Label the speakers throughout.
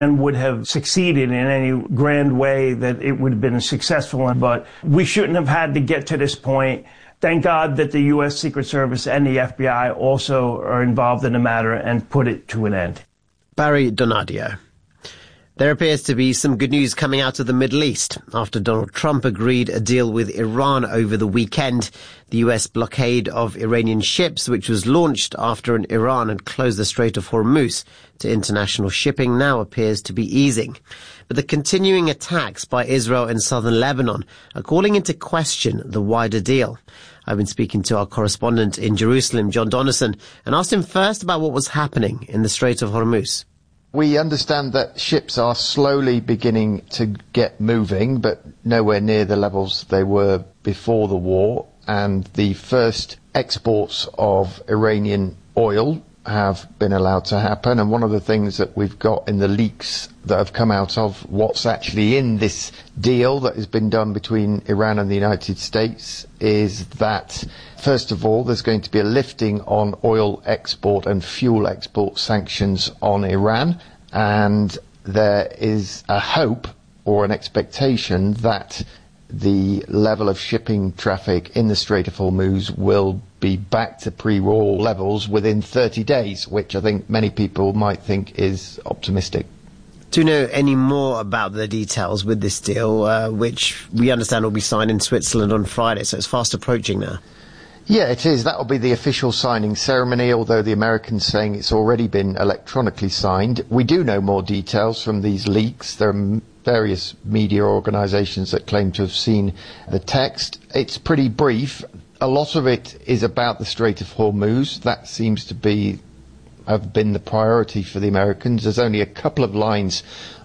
Speaker 1: and would have succeeded in any grand way that it would have been successful in. But we shouldn't have had to get to this point. Thank God that the U.S. Secret Service and the FBI also are involved in the matter and put it to an end.
Speaker 2: Barry Donadio. There appears to be some good news coming out of the Middle East. After Donald Trump agreed a deal with Iran over the weekend, the US blockade of Iranian ships, which was launched after Iran had closed the Strait of Hormuz to international shipping, now appears to be easing. But the continuing attacks by Israel in southern Lebanon are calling into question the wider deal. I've been speaking to our correspondent in Jerusalem, John Donnison, and asked him first about what was happening in the Strait of Hormuz.
Speaker 3: We understand that ships are slowly beginning to get moving, but nowhere near the levels they were before the war. And the first exports of Iranian oil have been allowed to happen. And one of the things that we've got in the leaks that have come out of what's actually in this deal that has been done between Iran and the United States is that, first of all, there's going to be a lifting on oil export and fuel export sanctions on Iran. And there is a hope or an expectation that the level of shipping traffic in the Strait of Hormuz will be back to pre-war levels within 30 days, which I think many people might think is optimistic.
Speaker 2: Do you know any more about the details with this deal, which we understand will be signed in Switzerland on Friday, so it's fast approaching now?
Speaker 3: Yeah, it is. That will be the official signing ceremony, although the Americans saying it's already been electronically signed. We do know more details from these leaks. There are various media organisations that claim to have seen the text. It's pretty brief. A lot of it is about the Strait of Hormuz. That seems to have been the priority for the Americans. There's only a couple of lines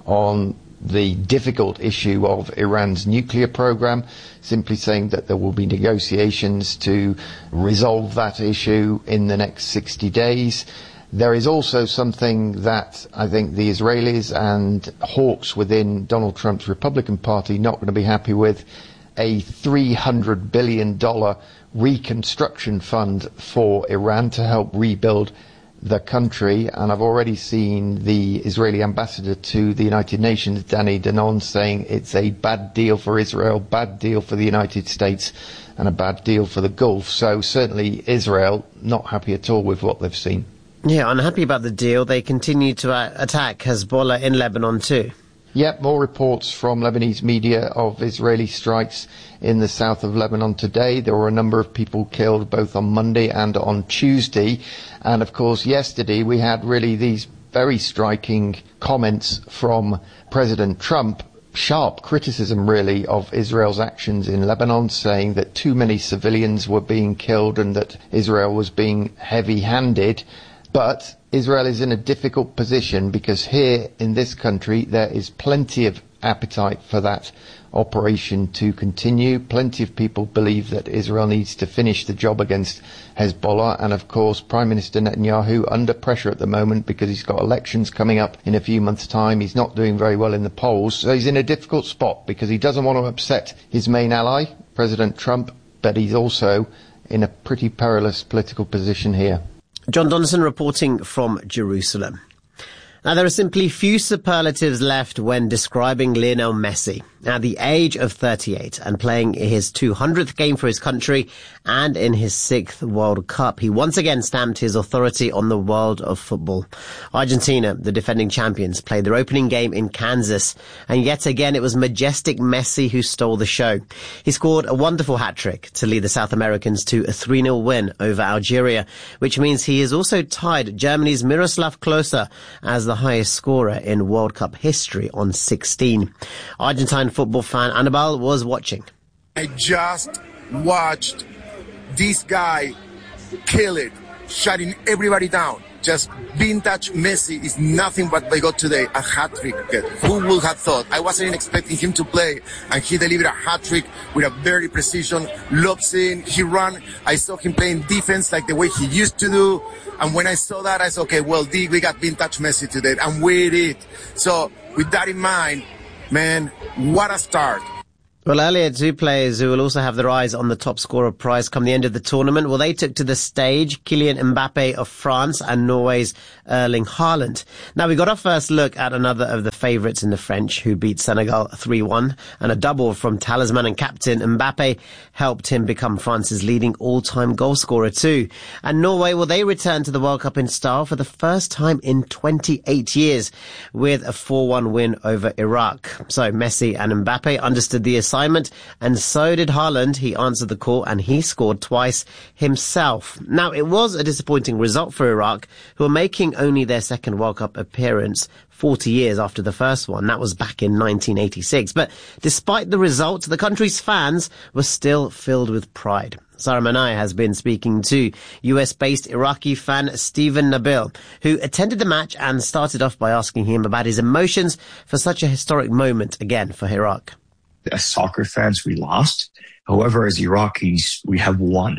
Speaker 3: on the difficult issue of Iran's nuclear program, simply saying that there will be negotiations to resolve that issue in the next 60 days. There is also something that I think the Israelis and hawks within Donald Trump's Republican Party not going to be happy with, a $300 billion reconstruction fund for Iran to help rebuild the country. And I've already seen the Israeli ambassador to the United Nations, Danny Danon, saying it's a bad deal for Israel, bad deal for the United States, and a bad deal for the Gulf. So certainly Israel not happy at all with what they've seen.
Speaker 2: Yeah, unhappy about the deal. They continue to attack Hezbollah in Lebanon too.
Speaker 3: Yep, more reports from Lebanese media of Israeli strikes in the south of Lebanon today. There were a number of people killed both on Monday and on Tuesday. And of course, yesterday we had really these very striking comments from President Trump, sharp criticism really of Israel's actions in Lebanon, saying that too many civilians were being killed and that Israel was being heavy-handed. But Israel is in a difficult position because here in this country there is plenty of appetite for that operation to continue. Plenty of people believe that Israel needs to finish the job against Hezbollah. And of course, Prime Minister Netanyahu under pressure at the moment because he's got elections coming up in a few months' time. He's not doing very well in the polls. So he's in a difficult spot because he doesn't want to upset his main ally, President Trump, but he's also in a pretty perilous political position here.
Speaker 2: John Donnison reporting from Jerusalem. Now, there are simply few superlatives left when describing Lionel Messi. At the age of 38 and playing his 200th game for his country and in his 6th World Cup, he once again stamped his authority on the world of football. Argentina, the defending champions, played their opening game in Kansas, and yet again it was majestic Messi who stole the show. He scored a wonderful hat-trick to lead the South Americans to a 3-0 win over Algeria, which means he has also tied Germany's Miroslav Klose as the highest scorer in World Cup history on 16. Argentine football fan Annabelle was watching.
Speaker 4: I just watched this guy kill it, shutting everybody down. Just vintage Messi is nothing but they got today, a hat-trick. Who would have thought? I wasn't expecting him to play, and he delivered a hat-trick with a very precision, lobs in, he ran. I saw him playing defense like the way he used to do, and when I saw that, I said, okay, well, we got vintage Messi today, and we did. So, with that in mind, man, what a start.
Speaker 2: Well, earlier, two players who will also have their eyes on the top scorer prize come the end of the tournament. Well, they took to the stage, Kylian Mbappe of France and Norway's Erling Haaland. Now, we got our first look at another of the favourites in the French, who beat Senegal 3-1, and a double from talisman and captain Mbappe helped him become France's leading all-time goal scorer too. And Norway, well, they returned to the World Cup in style for the first time in 28 years with a 4-1 win over Iraq. So Messi and Mbappe understood the assignment, and so did Haaland. He answered the call and he scored twice himself. Now, it was a disappointing result for Iraq, who are making only their second World Cup appearance 40 years after the first one. That was back in 1986. But despite the result, the country's fans were still filled with pride. Sarah Manai has been speaking to US-based Iraqi fan Stephen Nabil, who attended the match and started off by asking him about his emotions for such a historic moment again for Iraq.
Speaker 5: As soccer fans, we lost. However, as Iraqis, we have won.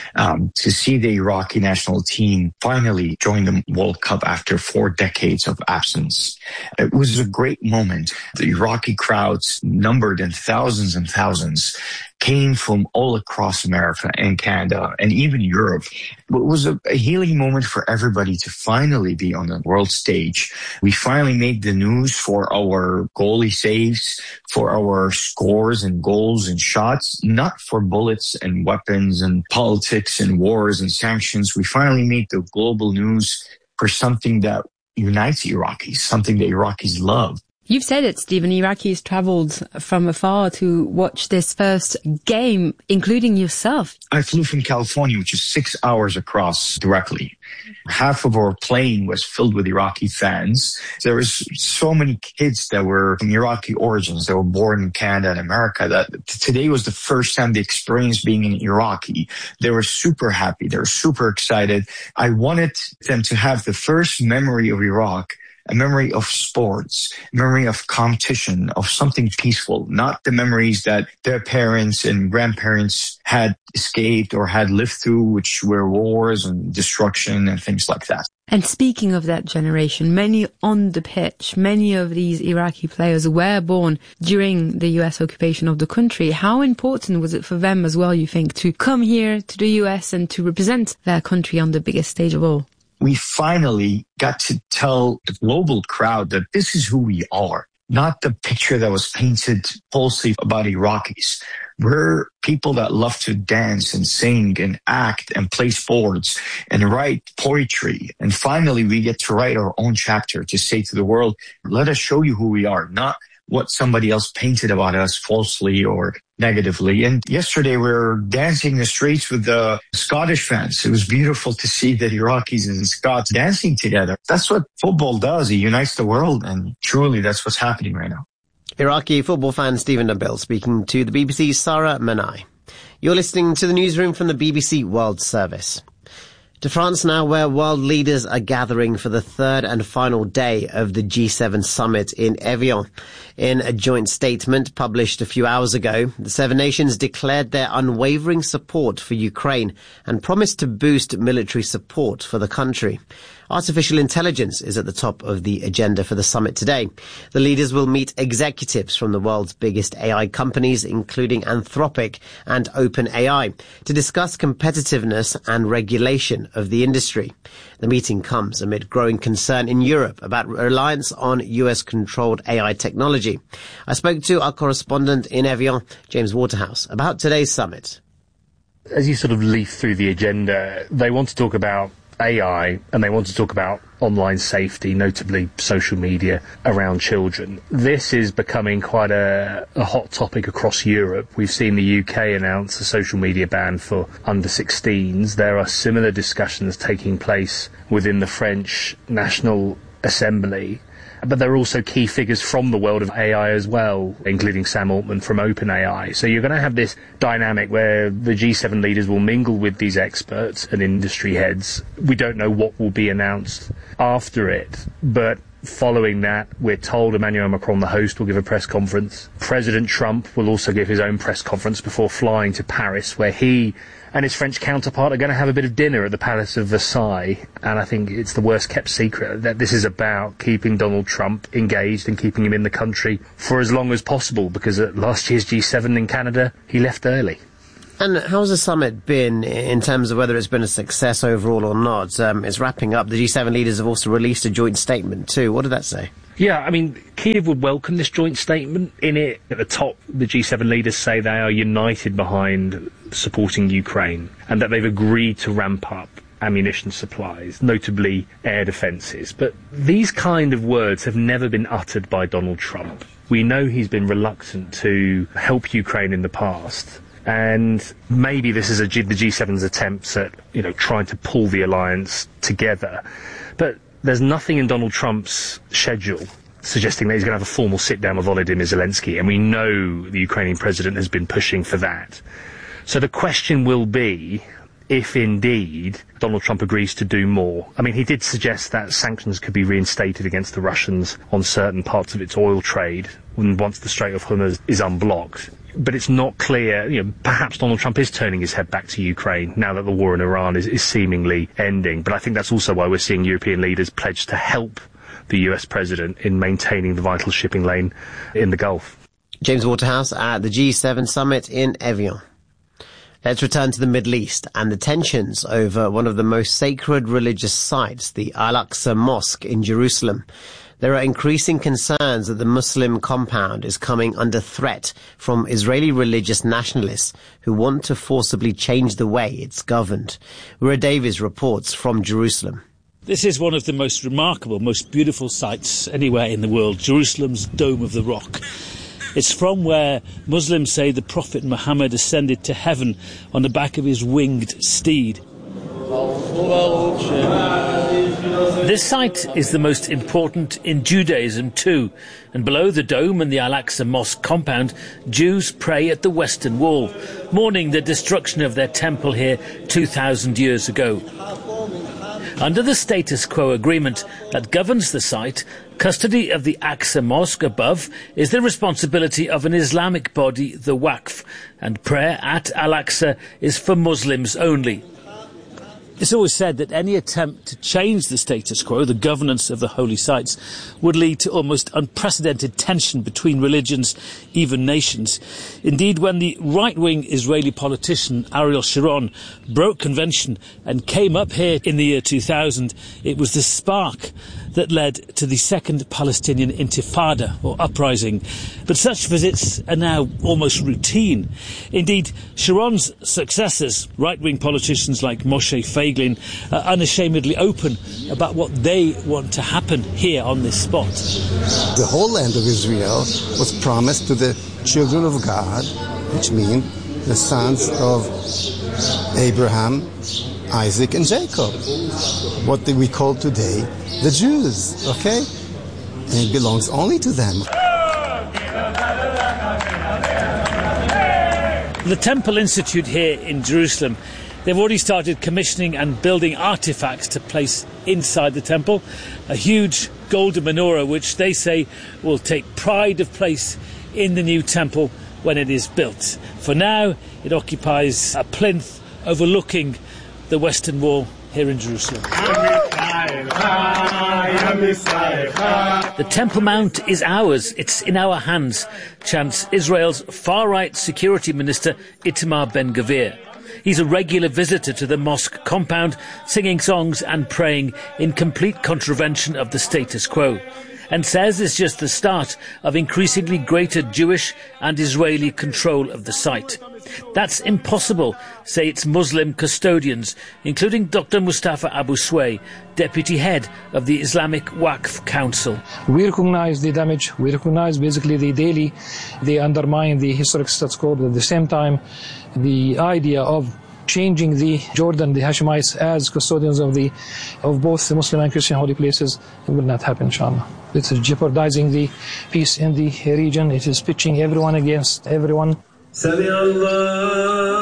Speaker 5: To see the Iraqi national team finally join the World Cup after 4 decades of absence, it was a great moment. The Iraqi crowds, numbered in thousands and thousands, came from all across America and Canada and even Europe. It was a healing moment for everybody to finally be on the world stage. We finally made the news for our goalie saves, for our scores and goals and shots, not for bullets and weapons and politics and wars and sanctions. We finally made the global news for something that unites Iraqis, something that Iraqis love.
Speaker 6: You've said it, Stephen. Iraqis travelled from afar to watch this first game, including yourself.
Speaker 5: I flew from California, which is 6 hours across directly. Half of our plane was filled with Iraqi fans. There was so many kids that were from Iraqi origins that were born in Canada and America that today was the first time they experienced being an Iraqi. They were super happy. They were super excited. I wanted them to have the first memory of Iraq, a memory of sports, a memory of competition, of something peaceful, not the memories that their parents and grandparents had escaped or had lived through, which were wars and destruction and things like that.
Speaker 6: And speaking of that generation, many on the pitch, many of these Iraqi players were born during the US occupation of the country. How important was it for them as well, you think, to come here to the US and to represent their country on the biggest stage of all?
Speaker 5: We finally got to tell the global crowd that this is who we are, not the picture that was painted falsely about Iraqis. We're people that love to dance and sing and act and play sports and write poetry. And finally, we get to write our own chapter to say to the world, let us show you who we are, not what somebody else painted about us falsely or negatively. And yesterday we were dancing in the streets with the Scottish fans. It was beautiful to see the Iraqis and Scots dancing together. That's what football does. It unites the world. And truly, that's what's happening right now.
Speaker 2: Iraqi football fan Stephen Nabil speaking to the BBC's Sarah Manai. You're listening to the newsroom from the BBC World Service. To France now, where world leaders are gathering for the third and final day of the G7 summit in Evian. In a joint statement published a few hours ago, the 7 nations declared their unwavering support for Ukraine and promised to boost military support for the country. Artificial intelligence is at the top of the agenda for the summit today. The leaders will meet executives from the world's biggest AI companies, including Anthropic and OpenAI, to discuss competitiveness and regulation of the industry. The meeting comes amid growing concern in Europe about reliance on US-controlled AI technology. I spoke to our correspondent in Evian, James Waterhouse, about today's summit.
Speaker 7: As you sort of leaf through the agenda, they want to talk about AI and they want to talk about online safety, notably social media around children. This is becoming quite a hot topic across Europe. We've seen the UK announce a social media ban for under 16s. There are similar discussions taking place within the French National Assembly. But there are also key figures from the world of AI as well, including Sam Altman from OpenAI. So you're going to have this dynamic where the G7 leaders will mingle with these experts and industry heads. We don't know what will be announced after it, but Following that, we're told Emmanuel Macron, the host, will give a press conference. President Trump will also give his own press conference before flying to Paris, where he and his French counterpart are going to have a bit of dinner at the Palace of Versailles. And I think it's the worst kept secret that this is about keeping Donald Trump engaged and keeping him in the country for as long as possible, because at last year's G7 in Canada, he left early.
Speaker 2: And how's the summit been in terms of whether it's been a success overall or not? It's wrapping up. The G7 leaders have also released a joint statement too. What did that say?
Speaker 7: Yeah, I mean, Kyiv would welcome this joint statement. In it, at the top, the G7 leaders say they are united behind supporting Ukraine and that they've agreed to ramp up ammunition supplies, notably air defences. But these kind of words have never been uttered by Donald Trump. We know he's been reluctant to help Ukraine in the past. And maybe this is the G7's attempts at, trying to pull the alliance together. But there's nothing in Donald Trump's schedule suggesting that he's going to have a formal sit-down with Volodymyr Zelensky, and we know the Ukrainian president has been pushing for that. So the question will be if indeed Donald Trump agrees to do more. I mean, he did suggest that sanctions could be reinstated against the Russians on certain parts of its oil trade once the Strait of Hormuz is unblocked. But it's not clear, perhaps Donald Trump is turning his head back to Ukraine now that the war in Iran is seemingly ending. But I think that's also why we're seeing European leaders pledge to help the US president in maintaining the vital shipping lane in the Gulf.
Speaker 2: James Waterhouse at the G7 summit in Evian. Let's return to the Middle East and the tensions over one of the most sacred religious sites, the Al-Aqsa Mosque in Jerusalem. There are increasing concerns that the Muslim compound is coming under threat from Israeli religious nationalists who want to forcibly change the way it's governed. Ura Davies reports from Jerusalem.
Speaker 8: This is one of the most remarkable, most beautiful sites anywhere in the world, Jerusalem's Dome of the Rock. It's from where Muslims say the Prophet Muhammad ascended to heaven on the back of his winged steed. This site is the most important in Judaism too, and below the dome and the Al-Aqsa Mosque compound, Jews pray at the Western Wall, mourning the destruction of their temple here 2,000 years ago. Under the status quo agreement that governs the site, custody of the Aqsa Mosque above is the responsibility of an Islamic body, the Waqf, and prayer at Al-Aqsa is for Muslims only. It's always said that any attempt to change the status quo, the governance of the holy sites, would lead to almost unprecedented tension between religions, even nations. Indeed, when the right-wing Israeli politician Ariel Sharon broke convention and came up here in the year 2000, it was the spark that led to the Second Palestinian Intifada, or uprising. But such visits are now almost routine. Indeed, Sharon's successors, right-wing politicians like Moshe Feiglin, are unashamedly open about what they want to happen here on this spot.
Speaker 9: The whole land of Israel was promised to the children of God, which mean the sons of Abraham, Isaac and Jacob, what we call today the Jews, okay? And it belongs only to them.
Speaker 8: The Temple Institute here in Jerusalem, they've already started commissioning and building artifacts to place inside the temple. A huge golden menorah, which they say will take pride of place in the new temple when it is built. For now, it occupies a plinth overlooking the Western Wall here in Jerusalem. The Temple Mount is ours, it's in our hands, chants Israel's far-right security minister Itamar Ben-Gvir. He's a regular visitor to the mosque compound, singing songs and praying in complete contravention of the status quo, and says it's just the start of increasingly greater Jewish and Israeli control of the site. That's impossible, say its Muslim custodians, including Dr. Mustafa Abu Sway, deputy head of the Islamic Waqf Council.
Speaker 10: We recognize the damage, we recognize basically they undermine the historic status quo, but at the same time, the idea of changing the Jordan, the Hashemites, as custodians of both the Muslim and Christian holy places, it will not happen, inshallah. It is jeopardizing the peace in the region. It is pitching everyone against everyone.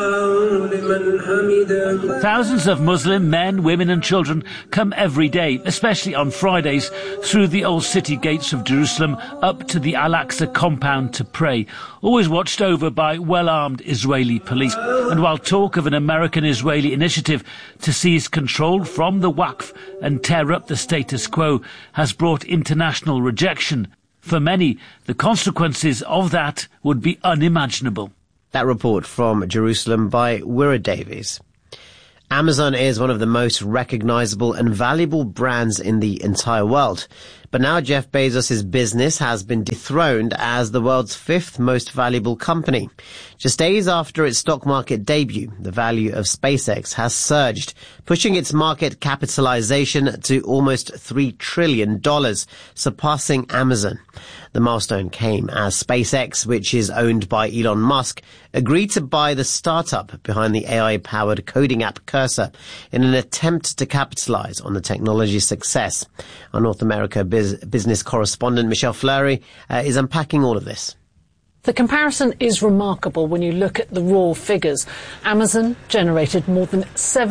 Speaker 8: Thousands of Muslim men, women and children come every day, especially on Fridays, through the old city gates of Jerusalem up to the Al-Aqsa compound to pray, always watched over by well-armed Israeli police. And while talk of an American-Israeli initiative to seize control from the Waqf and tear up the status quo has brought international rejection, for many, the consequences of that would be unimaginable.
Speaker 2: That report from Jerusalem by Wirra Davies. Amazon is one of the most recognizable and valuable brands in the entire world. But now Jeff Bezos' business has been dethroned as the world's fifth most valuable company. Just days after its stock market debut, the value of SpaceX has surged, pushing its market capitalization to almost $3 trillion, surpassing Amazon. The milestone came as SpaceX, which is owned by Elon Musk, agreed to buy the startup behind the AI-powered coding app Cursor in an attempt to capitalize on the technology's success. Our North America business correspondent Michelle Fleury is unpacking all of this.
Speaker 11: The comparison is remarkable when you look at the raw figures. Amazon generated more than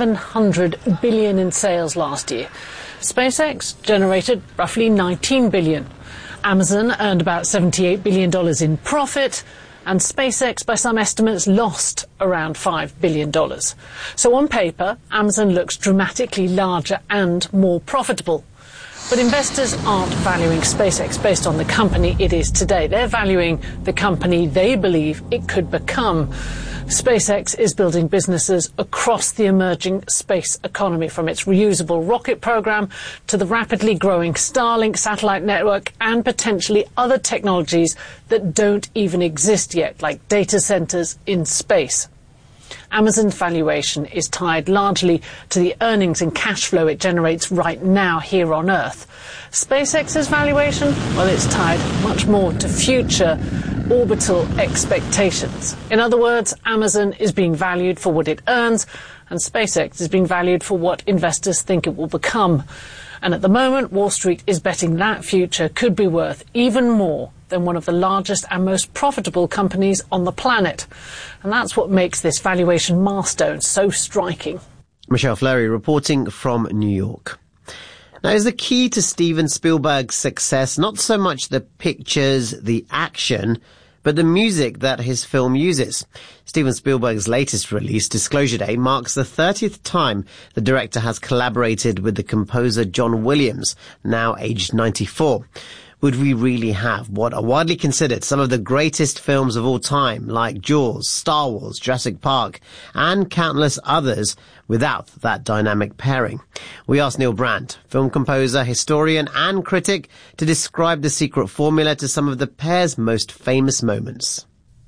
Speaker 11: $700 billion in sales last year. SpaceX generated roughly $19 billion. Amazon earned about $78 billion in profit, and SpaceX, by some estimates, lost around $5 billion. So on paper, Amazon looks dramatically larger and more profitable. But investors aren't valuing SpaceX based on the company it is today. They're valuing the company they believe it could become. SpaceX is building businesses across the emerging space economy, from its reusable rocket program to the rapidly growing Starlink satellite network and potentially other technologies that don't even exist yet, like data centers in space. Amazon's valuation is tied largely to the earnings and cash flow it generates right now here on Earth. SpaceX's valuation, well, it's tied much more to future orbital expectations. In other words, Amazon is being valued for what it earns, and SpaceX is being valued for what investors think it will become. And at the moment, Wall Street is betting that future could be worth even more than one of the largest and most profitable companies on the planet. And that's what makes this valuation milestone so striking.
Speaker 2: Michelle Fleury reporting from New York. Now, is the key to Steven Spielberg's success not so much the pictures, the action, but the music that his film uses? Steven Spielberg's latest release, Disclosure Day, marks the 30th time the director has collaborated with the composer John Williams, now aged 94. Would we really have what are widely considered some of the greatest films of all time, like Jaws, Star Wars, Jurassic Park, and countless others, without that dynamic pairing? We asked Neil Brandt, film composer, historian, and critic, to describe the secret formula to some of the pair's most famous moments.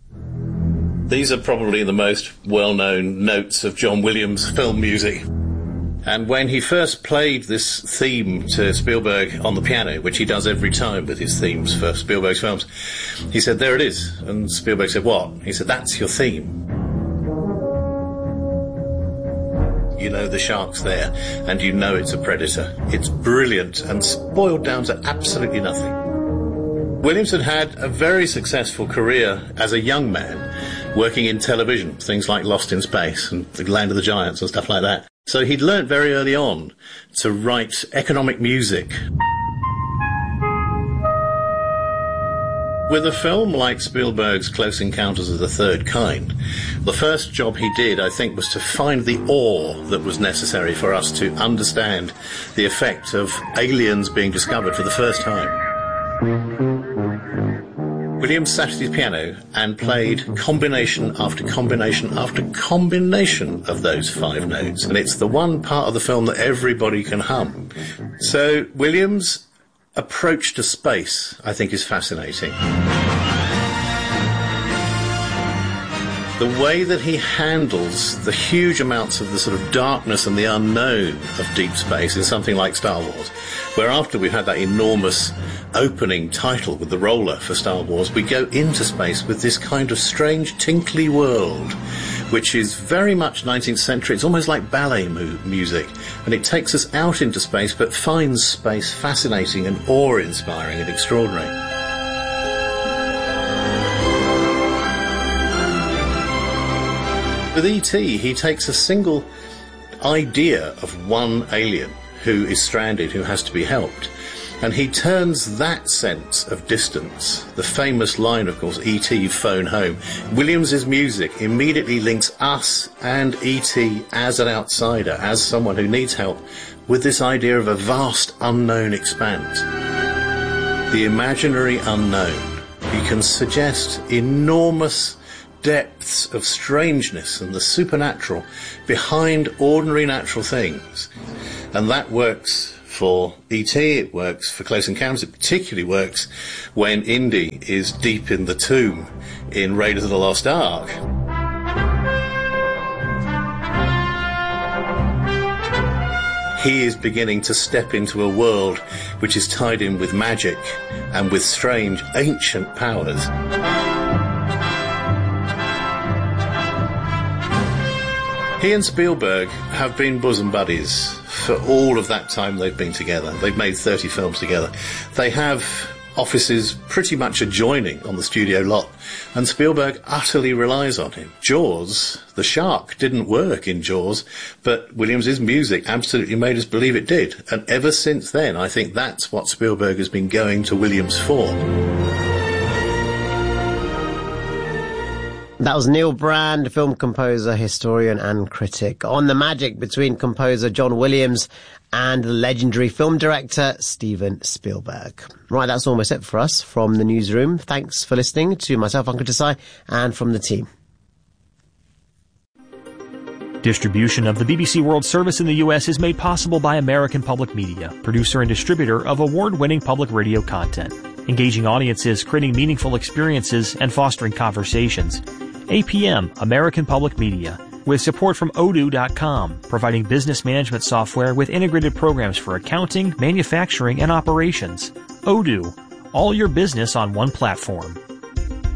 Speaker 12: These are probably the most well-known notes of John Williams' film music. And when he first played this theme to Spielberg on the piano, which he does every time with his themes for Spielberg's films, he said, "There it is." And Spielberg said, "What?" He said, "That's your theme. You know the shark's there, and you know it's a predator." It's brilliant and boiled down to absolutely nothing. Williams had had a very successful career as a young man, working in television, things like Lost in Space and The Land of the Giants and stuff like that. So he'd learnt very early on to write economic music. With a film like Spielberg's Close Encounters of the Third Kind, the first job he did, I think, was to find the awe that was necessary for us to understand the effect of aliens being discovered for the first time. Williams sat at his piano and played combination after combination after combination of those 5 notes. And it's the one part of the film that everybody can hum. So Williams' approach to space, I think, is fascinating. The way that he handles the huge amounts of the sort of darkness and the unknown of deep space in something like Star Wars, where after we've had that enormous opening title with the roller for Star Wars, we go into space with this kind of strange tinkly world, which is very much 19th century. It's almost like ballet music, and it takes us out into space but finds space fascinating and awe-inspiring and extraordinary. With E.T., he takes a single idea of one alien who is stranded, who has to be helped, and he turns that sense of distance, the famous line, of course, E.T. phone home. Williams's music immediately links us and E.T. as an outsider, as someone who needs help, with this idea of a vast unknown expanse. The imaginary unknown. He can suggest enormous depths of strangeness and the supernatural behind ordinary natural things. And that works for E.T., it works for Close Encounters, it particularly works when Indy is deep in the tomb in Raiders of the Lost Ark. He is beginning to step into a world which is tied in with magic and with strange ancient powers. He and Spielberg have been bosom buddies for all of that time they've been together. They've made 30 films together. They have offices pretty much adjoining on the studio lot, and Spielberg utterly relies on him. Jaws, the shark, didn't work in Jaws, but Williams's music absolutely made us believe it did. And ever since then, I think that's what Spielberg has been going to Williams for.
Speaker 2: That was Neil Brand, film composer, historian and critic, on the magic between composer John Williams and the legendary film director Steven Spielberg. Right, that's almost it for us from the newsroom. Thanks for listening to myself, Uncle Desai, and from the team.
Speaker 13: Distribution of the BBC World Service in the U.S. is made possible by American Public Media, producer and distributor of award-winning public radio content, engaging audiences, creating meaningful experiences, and fostering conversations. APM, American Public Media, with support from Odoo.com, providing business management software with integrated programs for accounting, manufacturing, and operations. Odoo, all your business on one platform.